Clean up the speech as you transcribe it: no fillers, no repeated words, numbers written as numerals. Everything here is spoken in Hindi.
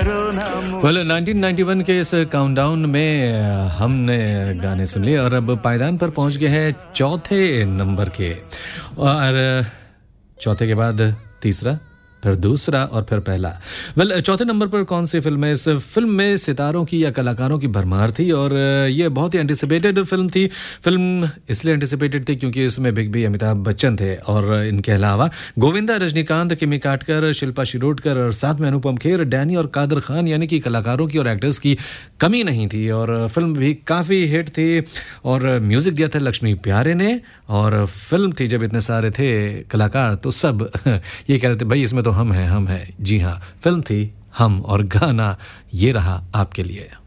वेल 1991 के इस काउंटडाउन में हमने गाने सुन लिए और अब पायदान पर पहुंच गए हैं चौथे नंबर के। और चौथे के बाद तीसरा, फिर दूसरा और फिर पहला। वेल चौथे नंबर पर कौन सी फिल्म है? इस फिल्म में सितारों की या कलाकारों की भरमार थी और ये बहुत ही एंटिसिपेटेड फिल्म थी। फिल्म इसलिए एंटिसिपेटेड थी क्योंकि इसमें बिग बी अमिताभ बच्चन थे और इनके अलावा गोविंदा, रजनीकांत, किमी काटकर, शिल्पा शिरोडकर और साथ में अनुपम खेर, डैनी और कादर खान, यानी कि कलाकारों की और एक्टर्स की कमी नहीं थी। और फिल्म भी काफ़ी हिट थी और म्यूज़िक दिया था लक्ष्मी प्यारे ने। और फिल्म थी जब इतने सारे थे कलाकार तो सब ये कह रहे थे भाई इसमें तो हम हैं। जी हाँ, फिल्म थी हम और गाना ये रहा आपके लिए।